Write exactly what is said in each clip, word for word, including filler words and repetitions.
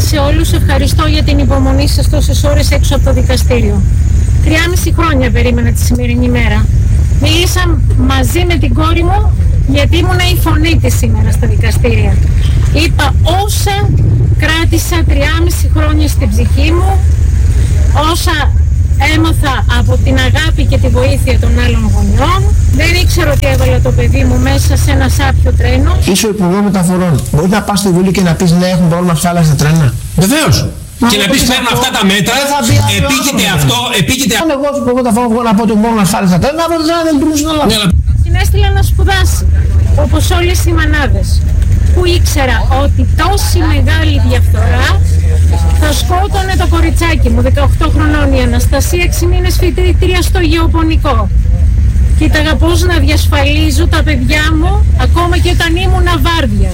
σε όλους. Ευχαριστώ για την υπομονή σας τόσες ώρες έξω από το δικαστήριο. Τριάμιση χρόνια περίμενα τη σημερινή μέρα. Μίλησα μαζί με την κόρη μου γιατί ήμουνα η φωνή της σήμερα στα δικαστήρια. Είπα όσα κράτησα τριάμιση χρόνια στην ψυχή μου, όσα έμαθα από την αγάπη και τη βοήθεια των άλλων γονιών. Δεν ήξερα ότι έβαλα το παιδί μου μέσα σε ένα σάπιο τρένο. Είσαι ο Υπουργός Μεταφορών. Μπορεί να πας στη Βουλή και να πεις ναι, έχουν πρόβλημα ψάλα στα τρένα? Βεβαίως. Και να πεις παίρνω αυτά τα μέτρα, επίκειται αυτό, επίκειται... Αν εγώ ως Υπουργός Μεταφορών βγω να πω ότι μπορούν να ασφάλεια στα τρένα, από τα τρένα δεν λειτουργούν στην Ελλάδα. Την έστειλα να σπουδάσει, όπως όλες οι μανάδες, που ήξερα ότι τόση μεγάλη διαφθορά θα σκότωνε το κοριτσάκι μου, δεκαοκτώ χρονών η Αναστασία, έξι μήνες φοιτήτρια στο γεωπονικό. Κοίταγα πώς να διασφαλίζω τα παιδιά μου ακόμα και όταν ήμουν βάρδια.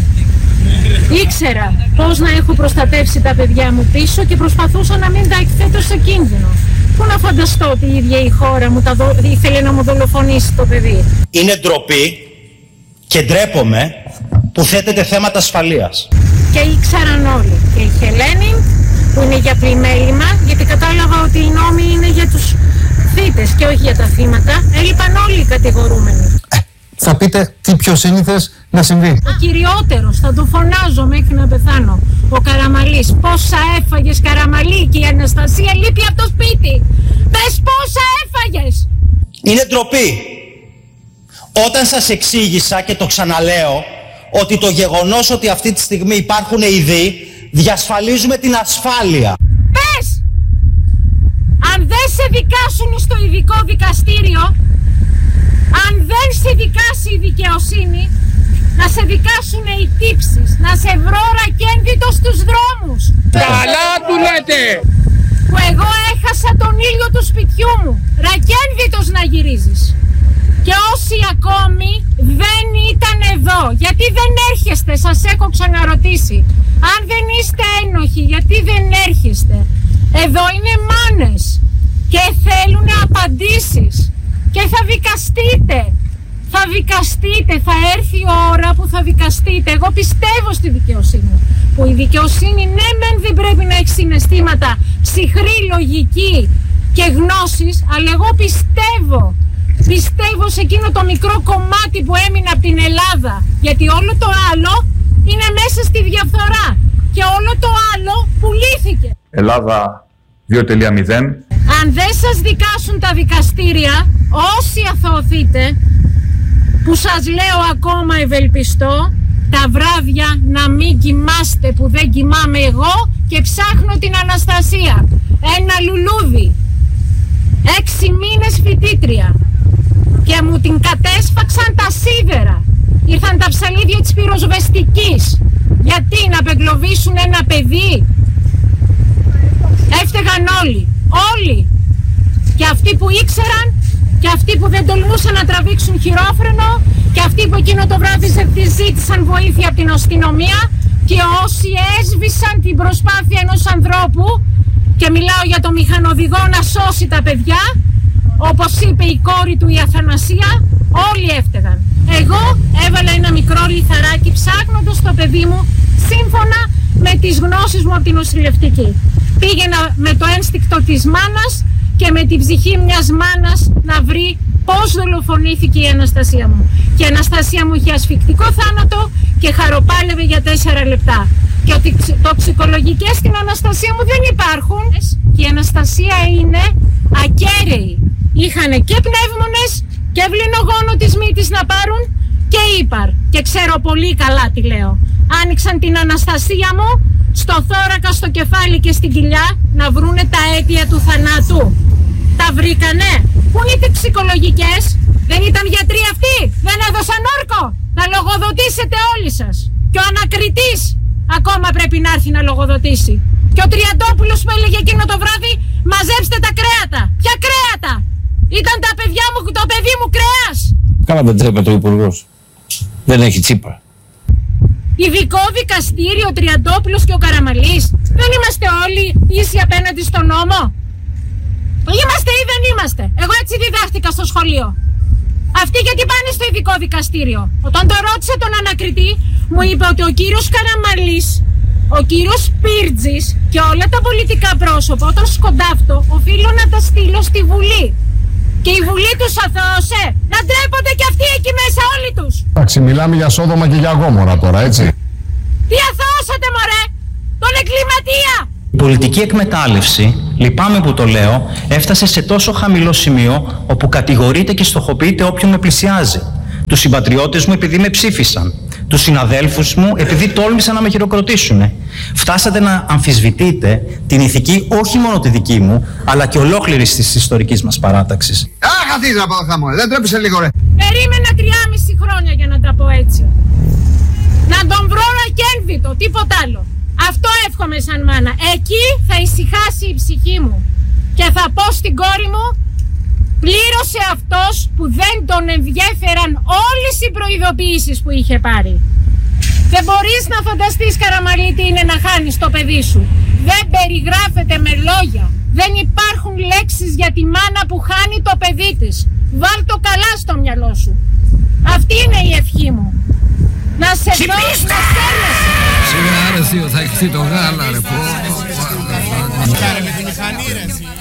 Ήξερα πώς να έχω προστατεύσει τα παιδιά μου πίσω και προσπαθούσα να μην τα εκθέτω σε κίνδυνο. Πού να φανταστώ ότι η ίδια η χώρα μου τα δο... ήθελε να μου δολοφονήσει το παιδί. Είναι ντροπή και ντρέπομαι που θέτεται θέματα ασφαλείας. Και ήξεραν όλοι. Και η Χελένη που είναι για πλημέλημα, γιατί κατάλαβα ότι οι νόμοι είναι για τους θύτες και όχι για τα θύματα. Έλειπαν όλοι οι κατηγορούμενοι. Θα πείτε τι πιο σύνηθες να συμβεί. Ο κυριότερος, θα το φωνάζω μέχρι να πεθάνω, ο Καραμαλής. Πόσα έφαγες, Καραμαλή? Και η Αναστασία λείπει από το σπίτι. Πες πόσα έφαγες. Είναι ντροπή. Όταν σας εξήγησα και το ξαναλέω ότι το γεγονός ότι αυτή τη στιγμή υπάρχουν ειδοί διασφαλίζουμε την ασφάλεια. Πες! Αν δεν σε δικάσουν στο ειδικό δικαστήριο, αν δεν σε δικάσει η δικαιοσύνη, να σε δικάσουν οι τύψεις, να σε βρω ρακένδυτο στους δρόμους. Καλά του λέτε! Που εγώ έχασα τον ήλιο του σπιτιού μου. Ρακένδυτος να γυρίζεις. Και όσοι ακόμη δεν ήταν εδώ, γιατί δεν έρχεστε, σας έχω ξαναρωτήσει. Αν δεν είστε ένοχοι, γιατί δεν έρχεστε? Εδώ είναι μάνες και θέλουν απαντήσεις και θα δικαστείτε. Θα δικαστείτε, θα έρθει η ώρα που θα δικαστείτε. Εγώ πιστεύω στη δικαιοσύνη. Που η δικαιοσύνη ναι μεν δεν πρέπει να έχει συναισθήματα, ψυχρή λογική και γνώσεις, αλλά εγώ πιστεύω. Πιστεύω σε εκείνο το μικρό κομμάτι που έμεινε από την Ελλάδα. Γιατί όλο το άλλο είναι μέσα στη διαφθορά. Και όλο το άλλο πουλήθηκε. Ελλάδα δύο κόμμα μηδέν. Αν δεν σας δικάσουν τα δικαστήρια, όσοι αθωωθείτε, που σας λέω ακόμα ευελπιστώ, τα βράδια να μην κοιμάστε που δεν κοιμάμαι εγώ και ψάχνω την Αναστασία. Ένα λουλούδι. Έξι μήνες φοιτήτρια. Και μου την κατέσφαξαν τα σίδερα. Ήρθαν τα ψαλίδια της πυροσβεστικής. Γιατί να απεγκλωβίσουν ένα παιδί? Έφταιγαν όλοι. Όλοι. Και αυτοί που ήξεραν, και αυτοί που δεν τολμούσαν να τραβήξουν χειρόφρενο, και αυτοί που εκείνο το βράδυ ζήτησαν βοήθεια από την αστυνομία, και όσοι έσβησαν την προσπάθεια ενός ανθρώπου, και μιλάω για το μηχανοδηγό να σώσει τα παιδιά, όπως είπε η κόρη του η Αθανασία, όλοι έφταιγαν. Εγώ έβαλα ένα μικρό λιθαράκι ψάχνοντας το παιδί μου σύμφωνα με τις γνώσεις μου από την νοσηλευτική. Πήγαινα με το ένστικτο της μάνας και με την ψυχή μιας μάνας να βρει πώς δολοφονήθηκε η Αναστασία μου. Και η Αναστασία μου είχε ασφυκτικό θάνατο και χαροπάλευε για τέσσερα λεπτά. Και ότι τοξικολογικές στην Αναστασία μου δεν υπάρχουν. Και η Αναστασία είναι ακέραιη. Είχανε και πνεύμονες και βληνογόνο της μύτης να πάρουν και ύπαρ. Και ξέρω πολύ καλά τι λέω. Άνοιξαν την Αναστασία μου στο θώρακα, στο κεφάλι και στην κοιλιά να βρούνε τα αίτια του θανάτου. Τα βρήκανε. Πού είναι οι τοξικολογικές? Δεν ήταν γιατροί αυτοί? Δεν έδωσαν όρκο? Να λογοδοτήσετε όλοι σας. Και ο ανακριτής ακόμα πρέπει να έρθει να λογοδοτήσει. Και ο Τριαντόπουλος που έλεγε εκείνο το βράδυ, μαζέψτε τα κρέατα. Ποια κρέατα? Ήταν τα παιδιά μου, το παιδί μου κρέας. Καλά δεν τρέπεται ο Υπουργός. Δεν έχει τσίπα. Ειδικό δικαστήριο, ο Τριαντόπουλος και ο Καραμαλής. Δεν είμαστε όλοι ίσοι απέναντι στον νόμο? Είμαστε ή δεν είμαστε? Εγώ έτσι διδάχτηκα στο σχολείο. Αυτοί γιατί πάνε στο ειδικό δικαστήριο? Όταν το ρώτησε τον ανακριτή, μου είπε ότι ο κύριος Καραμαλής, Ο κύριος Σπίρτζης και όλα τα πολιτικά πρόσωπα όταν σκοντάφτω οφείλω να τα στείλω στη Βουλή. Και η Βουλή τους αθώωσε. Να ντρέπονται κι αυτοί εκεί μέσα όλοι τους. Εντάξει, μιλάμε για Σόδομα και για Γόμορα τώρα, έτσι. Τι αθώωσατε μωρέ, τον εγκληματία. Η πολιτική εκμετάλλευση, λυπάμαι που το λέω, έφτασε σε τόσο χαμηλό σημείο όπου κατηγορείται και στοχοποιείται όποιον με πλησιάζει. Τους συμπατριώτες μου επειδή με ψήφισαν. Τους συναδέλφους μου επειδή τόλμησαν να με χειροκροτήσουν. Φτάσατε να αμφισβητείτε την ηθική όχι μόνο τη δική μου, αλλά και ολόκληρης της ιστορικής μας παράταξης. Α, καθίστε από εδώ χαμόλε, δεν τρέπεσαι λίγο ρε. Περίμενα τριάμιση χρόνια για να τα πω έτσι. Να τον βρω ακένδυτο, τίποτα άλλο. Αυτό εύχομαι σαν μάνα. Εκεί θα ησυχάσει η ψυχή μου. Και θα πω στην κόρη μου, πλήρωσε αυτός που δεν τον ενδιέφεραν όλες οι προειδοποιήσεις που είχε πάρει. Δεν μπορείς να φανταστείς, Καραμαλή, τι είναι να χάνεις το παιδί σου. Δεν περιγράφεται με λόγια. Δεν υπάρχουν λέξεις για τη μάνα που χάνει το παιδί της. Βάλ το καλά στο μυαλό σου. Αυτή είναι η ευχή μου. Να σε δω, να στέλνεσαι. Σιγά ρε θείο, θα έχεις το γάλα ρε πω.